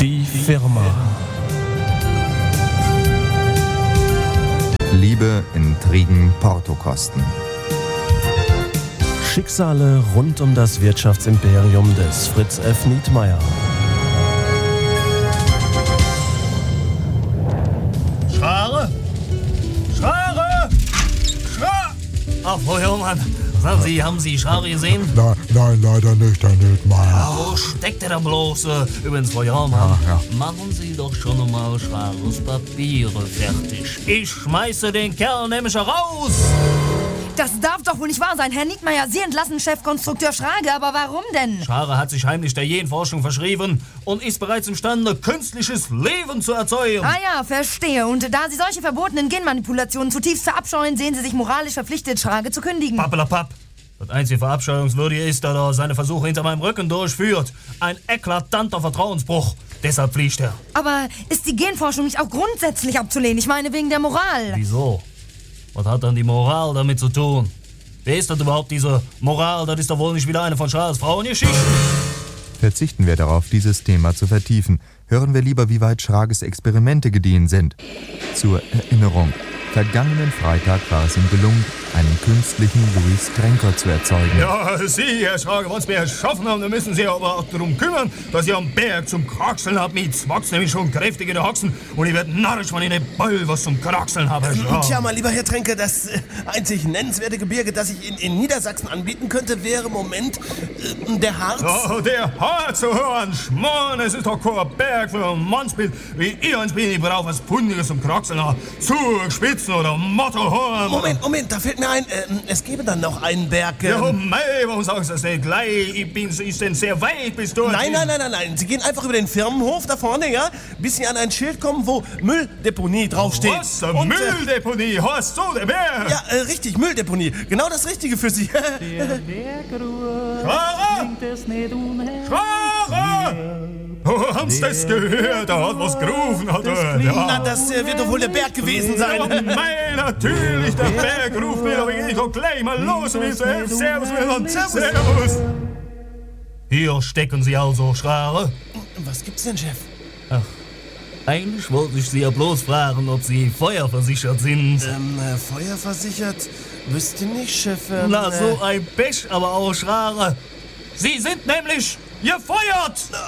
Die Firma. Liebe, Intrigen, Portokosten. Schicksale rund um das Wirtschaftsimperium des Fritz F. Nietmeyer. Schrare! Schrare! Schrare! Ach, Frau Hörmann, sagen Sie, haben Sie Schrare gesehen? Nein, leider nicht, Herr Nietmeyer. Wo steckt der da bloß? Übrigens, Frau Hörmann, Ja. machen Sie doch schon mal Schrares Papiere fertig. Ich schmeiße den Kerl nämlich raus! Das darf doch wohl nicht wahr sein, Herr Nietmeyer. Sie entlassen Chefkonstrukteur Schrage, aber warum denn? Schrare hat sich heimlich der Genforschung verschrieben und ist bereits imstande, künstliches Leben zu erzeugen. Ah ja, verstehe. Und da Sie solche verbotenen Genmanipulationen zutiefst verabscheuen, sehen Sie sich moralisch verpflichtet, Schrage zu kündigen. Pappelapapp. Das einzige Verabscheuungswürdige ist, dass er seine Versuche hinter meinem Rücken durchführt. Ein eklatanter Vertrauensbruch. Deshalb fliegt er. Aber ist die Genforschung nicht auch grundsätzlich abzulehnen? Ich meine, wegen der Moral. Wieso? Was hat dann die Moral damit zu tun? Wer ist das überhaupt, diese Moral? Das ist doch wohl nicht wieder eine von Schrares Frauengeschichten. Verzichten wir darauf, dieses Thema zu vertiefen. Hören wir lieber, wie weit Schrages Experimente gediehen sind. Zur Erinnerung. Vergangenen Freitag war es ihm gelungen, einen künstlichen Louis Trenker zu erzeugen. Ja, Sie, Herr Schrage, wenn Sie mir erschaffen haben, dann müssen Sie aber auch darum kümmern, dass ihr am Berg zum Kraxeln habt. Mit wächst nämlich schon kräftig in den Haxen und ich werde narrisch, wenn ich den Beul was zum Kraxeln habe, Herr Schrage. Tja, mal lieber Herr Tränke, das einzig nennenswerte Gebirge, das ich in Niedersachsen anbieten könnte, wäre im Moment der Harz. Oh, der Harz, so hören, Schmarrn, es ist doch kein Berg für ein Mannsbild, wie ich eins bin. Ich brauche was Pundiges zum Kraxeln, Zug, Spitzen oder Mottohorn. Moment, da fällt mir ein, es gäbe dann noch einen Berg. Ja, mei, warum sagst du das nicht gleich? Ist denn sehr weit bis dorthin? Nein. Sie gehen einfach über den Firmenhof da vorne, ja, bis Sie an ein Schild kommen, wo Mülldeponie draufsteht. Was? Mülldeponie? Hast du der Berg? Ja, richtig, Mülldeponie. Genau das Richtige für Sie. Schrare! Schrare! Oh, haben's das gehört? Da hat was gerufen, hat er. Ja. Na, das wird doch wohl der Berg gewesen sein. Ja, mei, natürlich, der Berg ruft wieder, aber ich doch gleich mal los mit Servus, Servus. Hier stecken Sie also, Schrare. Was gibt's denn, Chef? Ach, eigentlich wollte ich Sie ja bloß fragen, ob Sie feuerversichert sind. Feuerversichert? Wüsste nicht, Chef. Na, so ein Pech, aber auch Schrare. Sie sind nämlich gefeuert!